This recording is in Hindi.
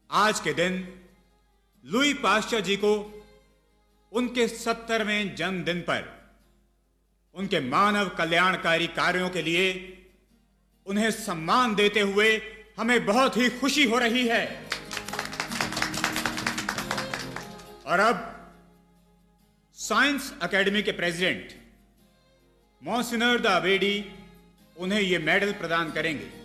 आज के दिन लुई पाश्चर जी को उनके 70वें जन्मदिन पर उनके मानव कल्याणकारी कार्यों के लिए उन्हें सम्मान देते हुए हमें बहुत ही खुशी हो रही है। और अब साइंस एकेडमी के प्रेसिडेंट मॉन्सिनर द अबेडी उन्हें यह मेडल प्रदान करेंगे।